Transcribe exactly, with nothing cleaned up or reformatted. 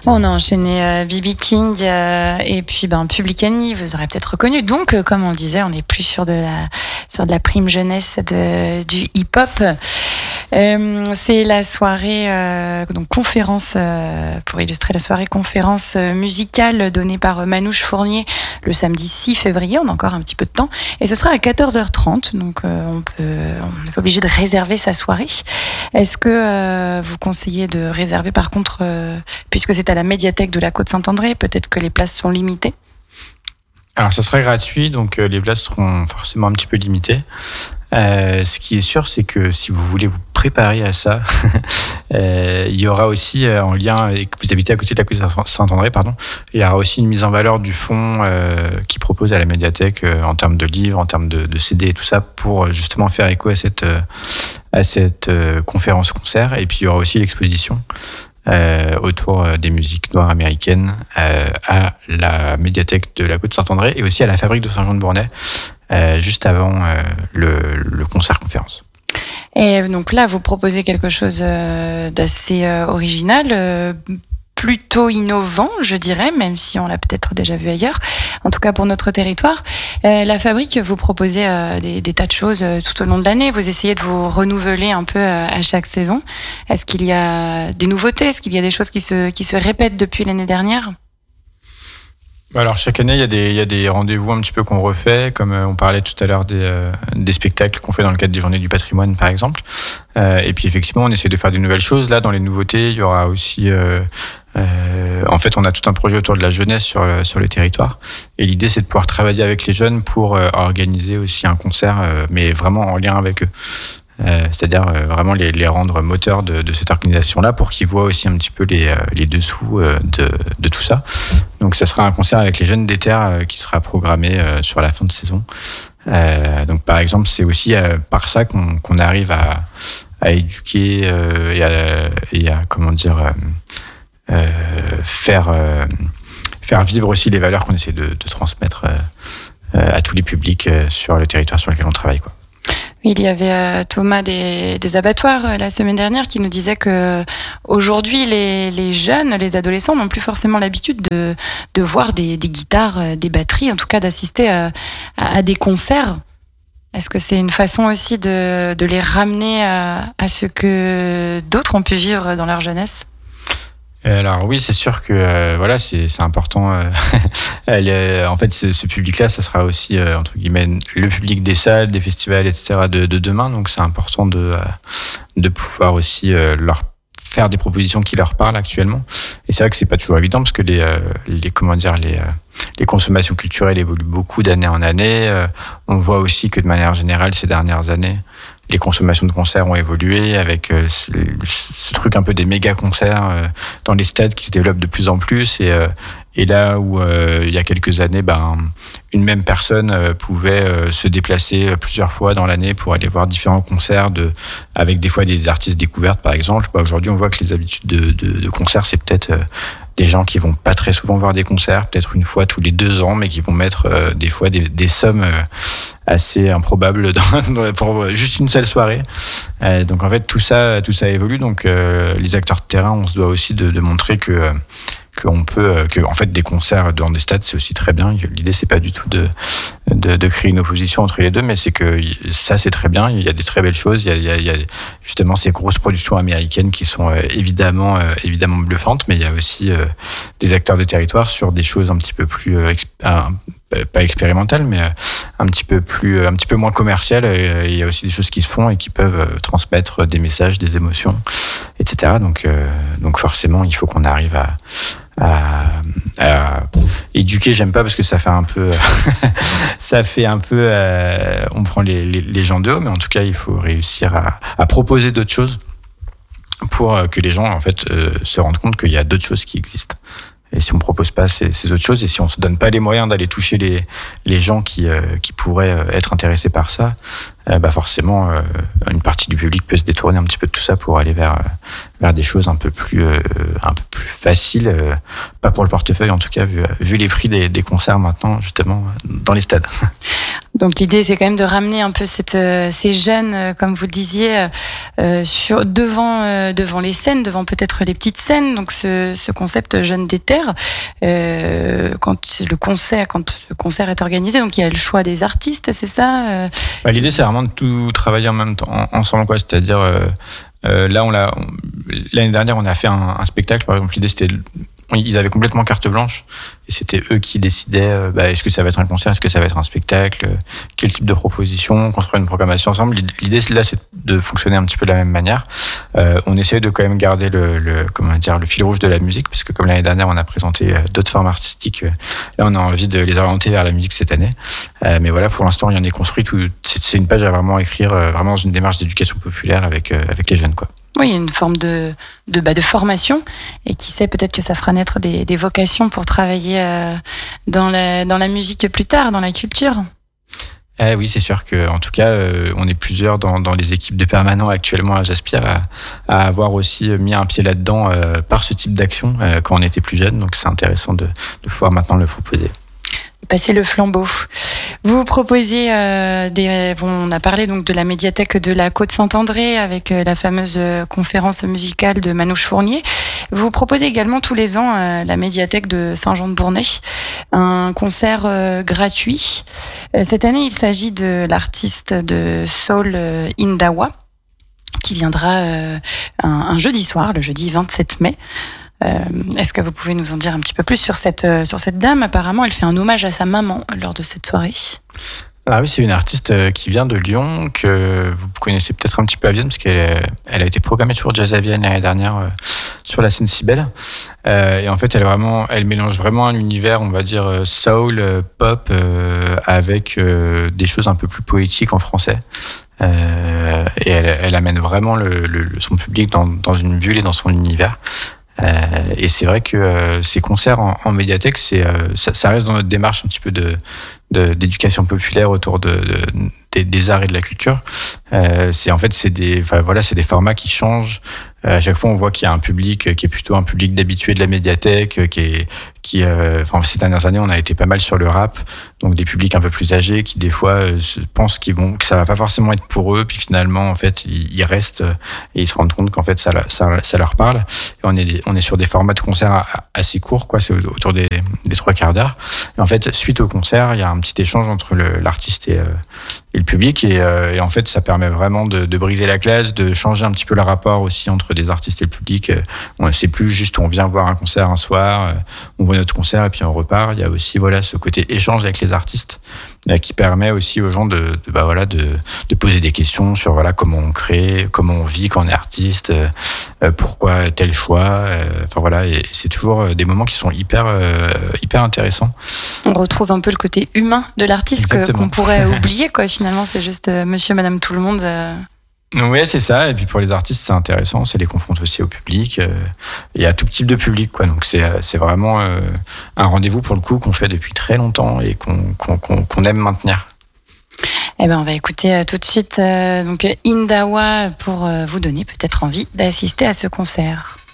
On a enchaîné euh, B B King euh, et puis ben, Public Enemy, vous aurez peut-être reconnu. Donc, euh, comme on disait, on est plus sur de la, sur de la prime jeunesse de, du hip-hop. Euh, c'est la soirée, euh, donc conférence, euh, pour illustrer la soirée conférence euh, musicale donnée par Manouche Fournier le samedi six février. On a encore un petit peu de temps. Et ce sera à quatorze heures trente. Donc, euh, on peut, on n'est pas obligé de réserver sa soirée. Est-ce que euh, vous conseillez de réserver par contre, euh, puisque c'est à la médiathèque de la Côte-Saint-André, peut-être que les places sont limitées? Alors, ça sera gratuit, donc euh, les places seront forcément un petit peu limitées. Euh, ce qui est sûr, c'est que si vous voulez vous préparer à ça, euh, il y aura aussi, euh, en lien, et que vous habitez à côté de la Côte-Saint-André, pardon, il y aura aussi une mise en valeur du fonds euh, qui propose à la médiathèque euh, en termes de livres, en termes de, de C D et tout ça, pour justement faire écho à cette, euh, à cette euh, conférence-concert. Et puis, il y aura aussi l'exposition Euh, autour des musiques noires américaines euh, à la médiathèque de la Côte-Saint-André et aussi à la fabrique de Saint-Jean-de-Bournay euh, juste avant euh, le, le concert-conférence. Et donc là, vous proposez quelque chose euh, d'assez euh, original, euh, plutôt innovant, je dirais, même si on l'a peut-être déjà vu ailleurs, en tout cas pour notre territoire. Euh, la fabrique, vous proposez euh, des, des tas de choses euh, tout au long de l'année. Vous essayez de vous renouveler un peu euh, à chaque saison. Est-ce qu'il y a des nouveautés? Est-ce qu'il y a des choses qui se, qui se répètent depuis l'année dernière? Alors chaque année, il y a des, il y a des rendez-vous un petit peu qu'on refait, comme on parlait tout à l'heure des, euh, des spectacles qu'on fait dans le cadre des Journées du patrimoine, par exemple. Euh, et puis effectivement, on essaie de faire de nouvelles choses. Là, dans les nouveautés, il y aura aussi... Euh, euh, en fait, on a tout un projet autour de la jeunesse sur le, sur le territoire. Et l'idée, c'est de pouvoir travailler avec les jeunes pour euh, organiser aussi un concert, euh, mais vraiment en lien avec eux. Euh, c'est-à-dire euh, vraiment les, les rendre moteurs de, de cette organisation-là pour qu'ils voient aussi un petit peu les, euh, les dessous euh, de, de tout ça. Donc ça sera un concert avec les jeunes des terres euh, qui sera programmé euh, sur la fin de saison. Euh, donc par exemple, c'est aussi euh, par ça qu'on, qu'on arrive à, à éduquer euh, et, à, et à comment dire euh, euh, faire euh, faire vivre aussi les valeurs qu'on essaie de, de transmettre euh, euh, à tous les publics euh, sur le territoire sur lequel on travaille, quoi. Il y avait euh, Thomas des, des abattoirs euh, la semaine dernière qui nous disait que aujourd'hui les, les jeunes, les adolescents n'ont plus forcément l'habitude de, de voir des, des guitares, euh, des batteries, en tout cas d'assister à, à, à des concerts. Est-ce que c'est une façon aussi de, de les ramener à, à ce que d'autres ont pu vivre dans leur jeunesse? Alors oui, c'est sûr que euh, voilà, c'est, c'est important. Euh, elle, euh, en fait, ce, ce public-là, ça sera aussi euh, entre guillemets le public des salles, des festivals, et cetera de, de demain. Donc c'est important de euh, de pouvoir aussi euh, leur faire des propositions qui leur parlent actuellement. Et c'est vrai que c'est pas toujours évident parce que les euh, les comment dire les euh, les consommations culturelles évoluent beaucoup d'année en année. Euh, on voit aussi que de manière générale, ces dernières années, les consommations de concerts ont évolué avec euh, ce, ce truc un peu des méga concerts euh, dans les stades qui se développent de plus en plus. Et, euh, et là où euh, il y a quelques années, ben, une même personne euh, pouvait euh, se déplacer plusieurs fois dans l'année pour aller voir différents concerts, de, avec des fois des artistes découvertes par exemple. Ben, aujourd'hui, on voit que les habitudes de, de, de concerts, c'est peut-être euh, des gens qui vont pas très souvent voir des concerts, peut-être une fois tous les deux ans, mais qui vont mettre euh, des fois des, des sommes euh, assez improbables dans, dans, pour juste une seule soirée. Euh, donc en fait tout ça, tout ça évolue. Donc euh, les acteurs de terrain, on se doit aussi de, de montrer que euh, qu'on peut, que en fait des concerts dans des stades c'est aussi très bien. L'idée c'est pas du tout de de, de créer une opposition entre les deux, mais c'est que ça c'est très bien. Il y a des très belles choses. Il y a, il y a, il y a justement ces grosses productions américaines qui sont euh, évidemment euh, évidemment bluffantes, mais il y a aussi euh, des acteurs de territoire sur des choses un petit peu plus euh, exp- pas expérimentales, mais un petit peu plus, un petit peu moins commerciales. Et il y a aussi des choses qui se font et qui peuvent transmettre des messages, des émotions, et cetera. Donc, euh, donc forcément, il faut qu'on arrive à, à, à éduquer. J'aime pas parce que ça fait un peu, ça fait un peu, euh, on prend les, les, les gens de haut, mais en tout cas, il faut réussir à, à proposer d'autres choses pour que les gens, en fait, euh, se rendent compte qu'il y a d'autres choses qui existent. Et si on ne propose pas ces, ces autres choses, et si on ne se donne pas les moyens d'aller toucher les, les gens qui, euh, qui pourraient être intéressés par ça, euh, bah forcément, euh, une partie du public peut se détourner un petit peu de tout ça pour aller vers, vers des choses un peu plus, euh, un peu plus faciles, euh, pas pour le portefeuille en tout cas, vu, vu les prix des, des concerts maintenant, justement, dans les stades. Donc l'idée, c'est quand même de ramener un peu cette, euh, ces jeunes, euh, comme vous le disiez, euh, sur, devant, euh, devant les scènes, devant peut-être les petites scènes. Donc ce, ce concept Jeunes des Terres, euh, quand le concert, quand ce concert est organisé, donc il y a le choix des artistes, c'est ça euh... bah, l'idée, c'est vraiment de tout travailler en même temps, ensemble, quoi. C'est-à-dire, euh, euh, là, on l'a, on, l'année dernière, on a fait un, un spectacle, par exemple. L'idée, c'était ils avaient complètement carte blanche et c'était eux qui décidaient euh, bah, est-ce que ça va être un concert, est-ce que ça va être un spectacle, euh, quel type de proposition, construire une programmation ensemble. L'idée là, c'est de fonctionner un petit peu de la même manière. Euh, on essaie de quand même garder le, le comment dire le fil rouge de la musique, parce que comme l'année dernière on a présenté euh, d'autres formes artistiques, euh, là on a envie de les orienter vers la musique cette année. Euh, mais voilà, pour l'instant rien n'est construit. Tout, c'est, c'est une page à vraiment écrire, euh, vraiment dans une démarche d'éducation populaire avec euh, avec les jeunes, quoi. Oui, il y a une forme de, de, bah, de formation, et qui sait, peut-être que ça fera naître des, des vocations pour travailler euh, dans, la, dans la musique plus tard, dans la culture. Eh oui, c'est sûr que, en tout cas, euh, on est plusieurs dans, dans les équipes de permanents actuellement à Jaspir à, à avoir aussi mis un pied là-dedans euh, par ce type d'action euh, quand on était plus jeune. Donc c'est intéressant de, de pouvoir maintenant le proposer. Passer le flambeau. Vous proposez euh, des. Bon, on a parlé donc de la médiathèque de la Côte-Saint-André avec euh, la fameuse euh, conférence musicale de Manouche Fournier. Vous proposez également tous les ans euh, la médiathèque de Saint-Jean-de-Bournay, un concert euh, gratuit. Euh, cette année, il s'agit de l'artiste de soul euh, Indawa, qui viendra euh, un, un jeudi soir, le jeudi vingt-sept mai. Euh, est-ce que vous pouvez nous en dire un petit peu plus sur cette, euh, sur cette dame? Apparemment, elle fait un hommage à sa maman lors de cette soirée. Ah oui, c'est une artiste qui vient de Lyon, que vous connaissez peut-être un petit peu à Vienne, parce qu'elle elle a été programmée sur Jazz à Vienne l'année dernière euh, sur la scène Cybèle. Euh, et en fait, elle, vraiment, elle mélange vraiment un univers, on va dire, soul, euh, pop, euh, avec euh, des choses un peu plus poétiques en français. Euh, et elle, elle amène vraiment le, le, son public dans, dans une bulle et dans son univers. Euh, et c'est vrai que euh, ces concerts en, en médiathèque, c'est, euh, ça, ça reste dans notre démarche un petit peu de, de d'éducation populaire autour de, de des, des arts et de la culture. Euh, c'est en fait c'est des, enfin voilà, c'est des formats qui changent. Euh, à chaque fois, on voit qu'il y a un public qui est plutôt un public d'habitués de la médiathèque, qui est, qui, euh, enfin ces dernières années, on a été pas mal sur le rap, donc des publics un peu plus âgés qui des fois euh, pensent qu'ils vont, que ça va pas forcément être pour eux, puis finalement en fait ils, ils restent euh, et ils se rendent compte qu'en fait ça, ça, ça leur parle. Et on est, on est sur des formats de concerts assez courts, quoi, c'est autour des, des trois quarts d'heure. Et en fait, suite au concert, il y a un petit échange entre le, l'artiste et, euh, et le public, et, euh, et en fait ça permet vraiment de, de briser la glace, de changer un petit peu le rapport aussi entre des artistes et le public. Euh, c'est plus juste on vient voir un concert un soir, euh, on voit notre concert et puis on repart. Il y a aussi voilà ce côté échange avec les artistes euh, qui permet aussi aux gens de, de bah voilà de, de poser des questions sur voilà comment on crée, comment on vit quand on est artiste, euh, euh, pourquoi tel choix. Euh, enfin voilà, et c'est toujours des moments qui sont hyper euh, hyper intéressants. On retrouve un peu le côté humain de l'artiste que, qu'on pourrait oublier, quoi. Finalement, c'est juste euh, Monsieur, Madame, tout le monde. Euh... Oui, c'est ça. Et puis pour les artistes, c'est intéressant. Ça les confronte aussi au public euh, et à tout type de public, quoi. Donc c'est c'est vraiment euh, un rendez-vous pour le coup qu'on fait depuis très longtemps et qu'on qu'on qu'on, qu'on aime maintenir. Eh ben, on va écouter euh, tout de suite euh, donc Indawa pour euh, vous donner peut-être envie d'assister à ce concert.